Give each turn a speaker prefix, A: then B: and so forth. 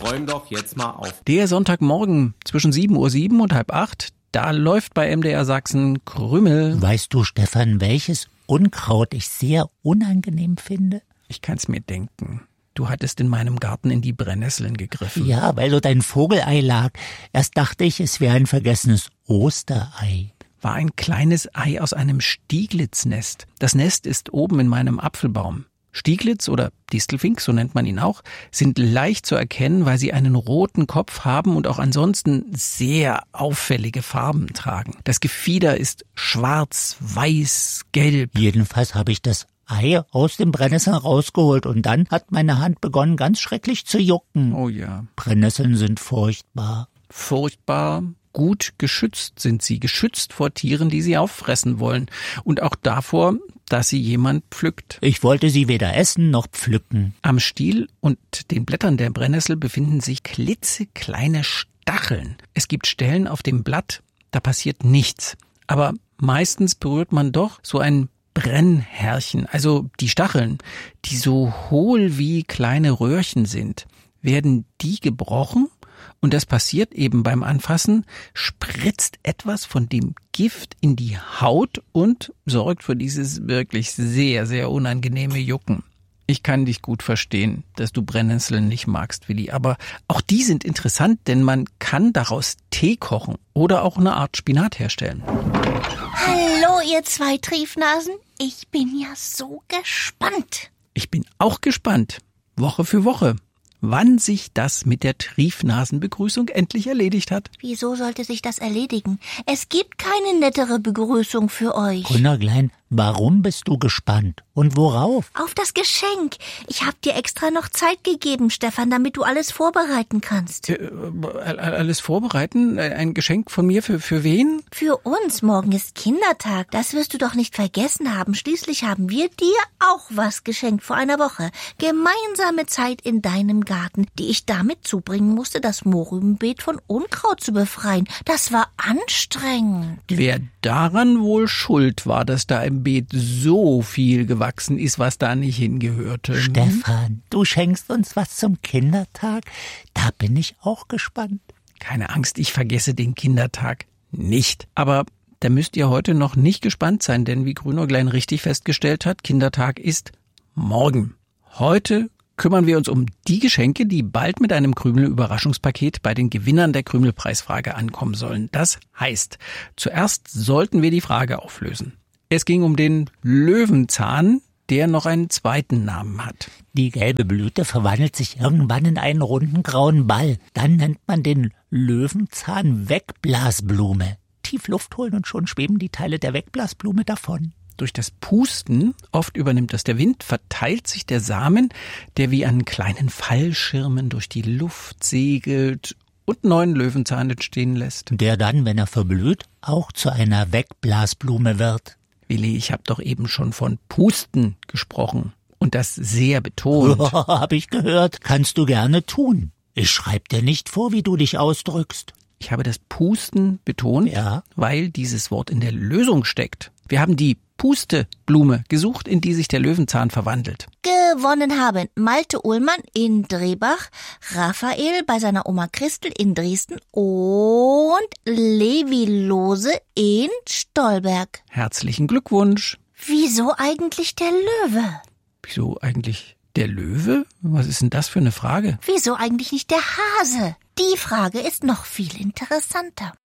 A: räum doch jetzt mal auf.
B: Der Sonntagmorgen zwischen 7:07 und 7:30, da läuft bei MDR Sachsen Krümel.
C: Weißt du, Stefan, welches Unkraut ich sehr unangenehm finde?
B: Ich kann's mir denken. Du hattest in meinem Garten in die Brennnesseln gegriffen.
C: Ja, weil dort ein Vogelei lag. Erst dachte ich, es wäre ein vergessenes Osterei.
B: War ein kleines Ei aus einem Stieglitznest. Das Nest ist oben in meinem Apfelbaum. Stieglitz oder Distelfink, so nennt man ihn auch, sind leicht zu erkennen, weil sie einen roten Kopf haben und auch ansonsten sehr auffällige Farben tragen. Das Gefieder ist schwarz, weiß, gelb.
C: Jedenfalls habe ich das Ei aus dem Brennnessel rausgeholt und dann hat meine Hand begonnen, ganz schrecklich zu jucken.
B: Oh ja.
C: Brennnesseln sind furchtbar.
B: Furchtbar. Gut geschützt sind sie, geschützt vor Tieren, die sie auffressen wollen und auch davor, dass sie jemand pflückt.
C: Ich wollte sie weder essen noch pflücken.
B: Am Stiel und den Blättern der Brennnessel befinden sich klitzekleine Stacheln. Es gibt Stellen auf dem Blatt, da passiert nichts. Aber meistens berührt man doch so ein Brennhärchen, also die Stacheln, die so hohl wie kleine Röhrchen sind. Werden die gebrochen? Und das passiert eben beim Anfassen, spritzt etwas von dem Gift in die Haut und sorgt für dieses wirklich sehr, sehr unangenehme Jucken. Ich kann dich gut verstehen, dass du Brennnesseln nicht magst, Willi, aber auch die sind interessant, denn man kann daraus Tee kochen oder auch eine Art Spinat herstellen.
D: Hallo, ihr zwei Triefnasen. Ich bin ja so gespannt.
B: Ich bin auch gespannt, Woche für Woche, wann sich das mit der Triefnasenbegrüßung endlich erledigt hat.
D: Wieso sollte sich das erledigen? Es gibt keine nettere Begrüßung für euch.
C: Gründerglein, warum bist du gespannt? Und worauf?
D: Auf das Geschenk. Ich hab dir extra noch Zeit gegeben, Stefan, damit du alles vorbereiten kannst.
B: Alles vorbereiten? Ein Geschenk von mir für wen?
D: Für uns. Morgen ist Kindertag. Das wirst du doch nicht vergessen haben. Schließlich haben wir dir auch was geschenkt vor einer Woche. Gemeinsame Zeit in deinem Garten, die ich damit zubringen musste, das Mohrrübenbeet von Unkraut zu befreien. Das war anstrengend.
B: Wer daran wohl schuld war, dass da im Beet so viel gewachsen ist, was da nicht hingehörte.
C: Stefan, du schenkst uns was zum Kindertag? Da bin ich auch gespannt.
B: Keine Angst, ich vergesse den Kindertag nicht. Aber da müsst ihr heute noch nicht gespannt sein, denn wie Grünäuglein richtig festgestellt hat, Kindertag ist morgen. Heute kümmern wir uns um die Geschenke, die bald mit einem Krümel-Überraschungspaket bei den Gewinnern der Krümelpreisfrage ankommen sollen. Das heißt, zuerst sollten wir die Frage auflösen. Es ging um den Löwenzahn, der noch einen zweiten Namen hat.
C: Die gelbe Blüte verwandelt sich irgendwann in einen runden grauen Ball. Dann nennt man den Löwenzahn Wegblasblume. Tief Luft holen und schon schweben die Teile der Wegblasblume davon.
B: Durch das Pusten, oft übernimmt das der Wind, verteilt sich der Samen, der wie an kleinen Fallschirmen durch die Luft segelt und neuen Löwenzahn entstehen lässt.
C: Der dann, wenn er verblüht, auch zu einer Wegblasblume wird.
B: Willi, ich habe doch eben schon von Pusten gesprochen und das sehr betont.
C: Oh, hab ich gehört. Kannst du gerne tun. Ich schreib dir nicht vor, wie du dich ausdrückst.
B: Ich habe das Pusten betont,
C: ja,
B: weil dieses Wort in der Lösung steckt. Wir haben die Pusteblume gesucht, in die sich der Löwenzahn verwandelt.
D: Gewonnen haben Malte Ullmann in Drehbach, Raphael bei seiner Oma Christel in Dresden und Levi Lose in Stolberg.
B: Herzlichen Glückwunsch.
D: Wieso eigentlich der Löwe?
B: Wieso eigentlich der Löwe? Was ist denn das für eine Frage?
D: Wieso eigentlich nicht der Hase? Die Frage ist noch viel interessanter.